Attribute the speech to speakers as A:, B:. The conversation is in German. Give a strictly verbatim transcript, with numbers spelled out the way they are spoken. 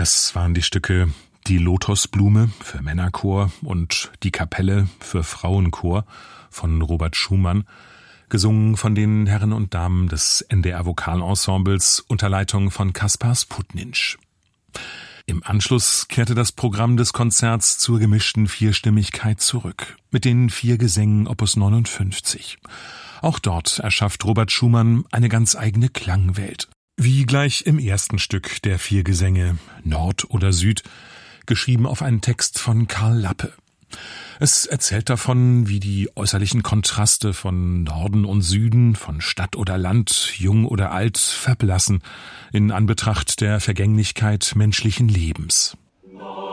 A: Das waren die Stücke Die Lotosblume für Männerchor und Die Kapelle für Frauenchor von Robert Schumann, gesungen von den Herren und Damen des N D R Vokalensembles unter Leitung von Kaspar Sputnitsch. Im Anschluss kehrte das Programm des Konzerts zur gemischten Vierstimmigkeit zurück, mit den vier Gesängen Opus neunundfünfzig. Auch dort erschafft Robert Schumann eine ganz eigene Klangwelt. Wie gleich im ersten Stück der vier Gesänge, Nord oder Süd, geschrieben auf einen Text von Karl Lappe. Es erzählt davon, wie die äußerlichen Kontraste von Norden und Süden, von Stadt oder Land, jung oder alt, verblassen in Anbetracht der Vergänglichkeit menschlichen Lebens.